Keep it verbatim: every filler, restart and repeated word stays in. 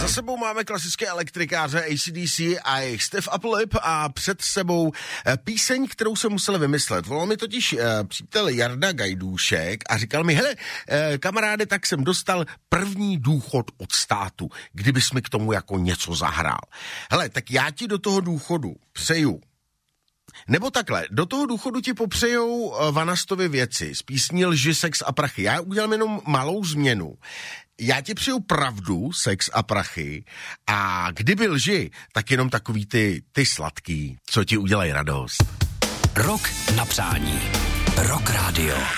sebou máme klasické elektrikáře A C D C a jejich Stiff Upper Lip a před sebou píseň, kterou jsem musel vymyslet. Volal mi totiž uh, přítel Jarda Gajdůšek a říkal mi, hele, uh, kamaráde, tak jsem dostal první důchod od státu, kdybys mi k tomu jako něco zahrál. Hele, tak já ti do toho důchodu přeju. Nebo takhle, do toho důchodu ti popřejou Vanastovy věci z písní Lži, sex a prachy. Já udělám jenom malou změnu. Já ti přeju pravdu, sex a prachy a kdyby lži, tak jenom takový ty, ty sladký, co ti udělají radost. Rok na přání. Rock Radio.